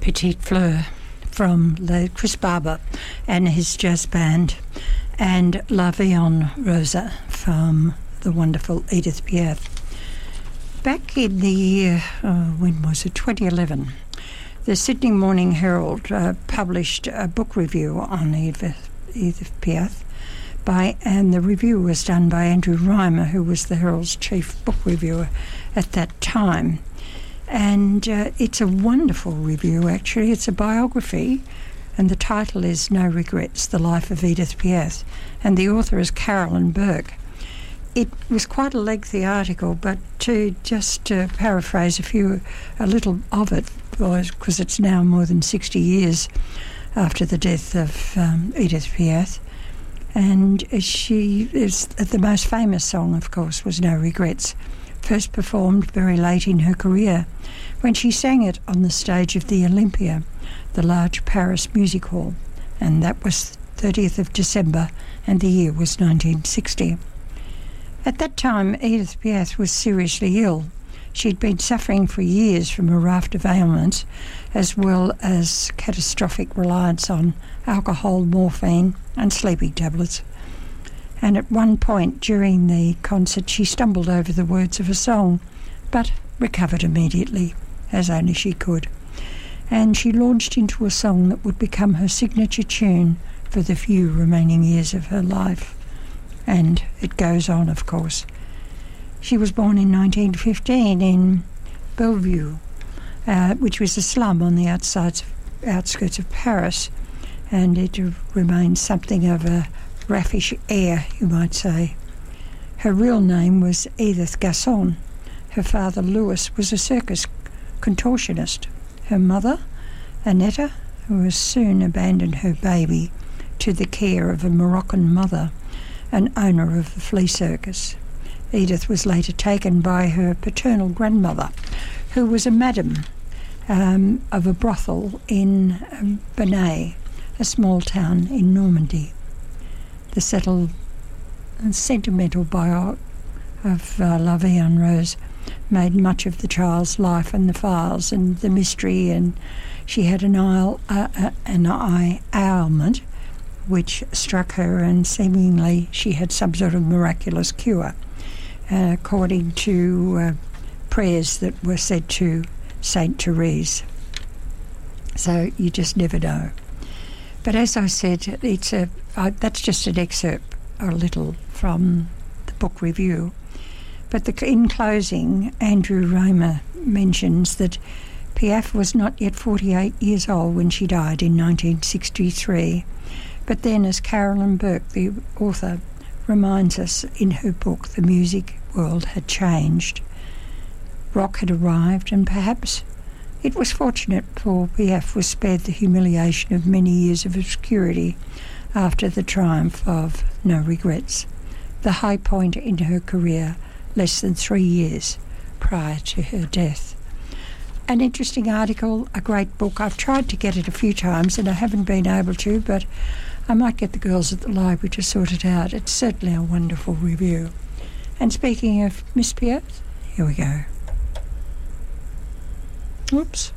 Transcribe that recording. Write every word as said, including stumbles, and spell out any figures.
Petite Fleur from the Chris Barber and his jazz band, and La Vie en Rose from the wonderful Edith Piaf. Back in the year, uh, when was it, twenty eleven, the Sydney Morning Herald uh, published a book review on Edith, Edith Piaf, by, and the review was done by Andrew Reimer, who was the Herald's chief book reviewer at that time. And uh, it's a wonderful review, actually. It's a biography, and the title is No Regrets, The Life of Edith Piaf, and the author is Carolyn Burke. It was quite a lengthy article, but to just uh, paraphrase a few, a little of it, because it's now more than sixty years after the death of um, Edith Piaf. And she is, the most famous song, of course, was No Regrets, first performed very late in her career when she sang it on the stage of the Olympia, the large Paris music hall, and that was thirtieth of December, and the year was nineteen sixty. At that time, Edith Piaf was seriously ill. She'd been suffering for years from a raft of ailments, as well as catastrophic reliance on alcohol, morphine, and sleeping tablets. And at one point during the concert she stumbled over the words of a song, but recovered immediately, as only she could. And she launched into a song that would become her signature tune for the few remaining years of her life. And it goes on, of course. She was born in nineteen fifteen in Bellevue, uh, which was a slum on the outsides, outskirts of Paris, and it remains something of a raffish air, you might say. Her real name was Edith Gasson. Her father, Louis, was a circus contortionist. Her mother, Annetta, who was soon abandoned her baby to the care of a Moroccan mother, an owner of the flea circus. Edith was later taken by her paternal grandmother, who was a madam um, of a brothel in um, Bonnay, a small town in Normandy. The settled and sentimental bio of uh, La Vie en Rose made much of the child's life and the files and the mystery, and she had an eye, uh, uh, an eye ailment which struck her, and seemingly she had some sort of miraculous cure, uh, according to uh, prayers that were said to Saint Therese. So you just never know. But as I said, it's a uh, that's just an excerpt, a little, from the book review. But the, in closing, Andrew Reimer mentions that Piaf was not yet forty-eight years old when she died in nineteen sixty-three. But then, as Carolyn Burke, the author, reminds us in her book, the music world had changed. Rock had arrived, and perhaps it was fortunate for Piaf was spared the humiliation of many years of obscurity after the triumph of No Regrets, the high point in her career less than three years prior to her death. An interesting article, a great book. I've tried to get it a few times and I haven't been able to, but I might get the girls at the library to sort it out. It's certainly a wonderful review. And speaking of Miss Piaf, here we go. Whoops.